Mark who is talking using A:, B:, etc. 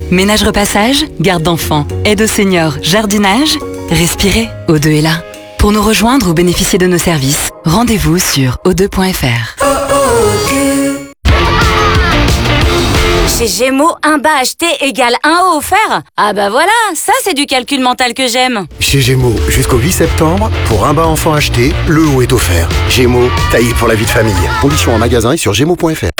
A: Ménage repassage, garde d'enfants, aide aux seniors, jardinage. Respirez, O2 est là. Pour nous rejoindre ou bénéficier de nos services, rendez-vous sur o2.fr.
B: Chez Gémeaux, un bas acheté égale un haut offert. Ah bah voilà, ça c'est du calcul mental que j'aime.
C: Chez Gémeaux, jusqu'au 8 septembre, pour un bas enfant acheté, le haut est offert. Gémeaux, taillé pour la vie de famille. Conditions en magasin et sur gémeaux.fr.